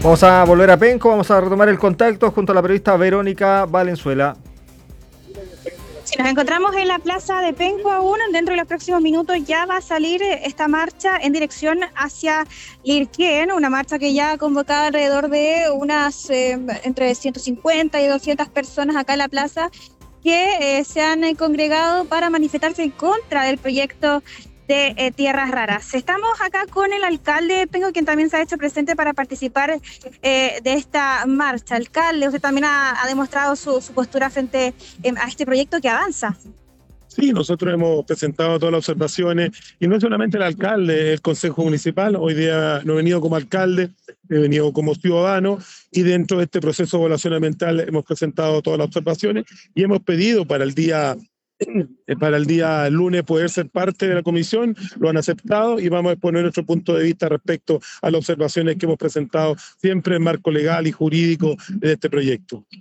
Vamos a volver a Penco, vamos a retomar el contacto junto a la periodista Verónica Valenzuela. Si nos encontramos en la plaza de Penco aún, dentro de los próximos minutos ya va a salir esta marcha en dirección hacia Lirquén, una marcha que ya ha convocado alrededor de unas entre 150 y 200 personas acá en la plaza que se han congregado para manifestarse en contra del proyecto de Tierras Raras. Estamos acá con el alcalde de Penco, quien también se ha hecho presente para participar de esta marcha. Alcalde, usted también ha demostrado su postura frente a este proyecto que avanza. Sí, nosotros hemos presentado todas las observaciones y no solamente el alcalde, el Consejo Municipal. Hoy día no he venido como alcalde, he venido como ciudadano y dentro de este proceso de evaluación ambiental hemos presentado todas las observaciones y hemos pedido para el día lunes poder ser parte de la comisión. Lo han aceptado y vamos a exponer nuestro punto de vista respecto a las observaciones que hemos presentado siempre en marco legal y jurídico de este proyecto.